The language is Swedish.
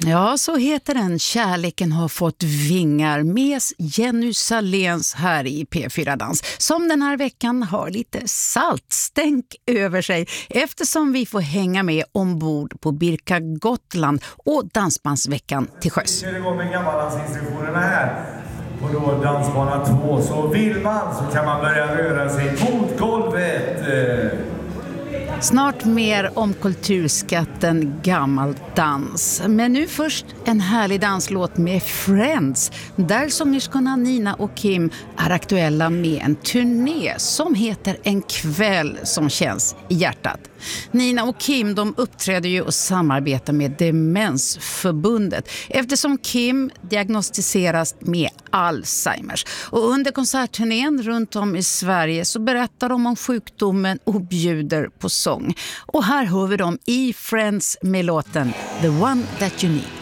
Ja, så heter den. Kärleken har fått vingar med Jenny Saléns här i P4-dans. Som den här veckan har lite saltstänk över sig eftersom vi får hänga med ombord på Birka Gotland och Dansbandsveckan till sjöss. Vi kör igång med gammaldansinstruktionerna här. Och då dansbana 2. Så vill man så kan man börja röra sig mot golvet. Snart mer om kulturskatten gammal dans. Men nu först en härlig danslåt med Friends. Där sångerskorna Nina och Kim är aktuella med en turné som heter En kväll som känns i hjärtat. Nina och Kim de uppträder ju och samarbetar med Demensförbundet eftersom Kim diagnostiseras med Alzheimers. Och under konsertturnén runt om i Sverige så berättar de om sjukdomen och bjuder på sång. Och här hör vi dem i Friends med låten The One That You Need.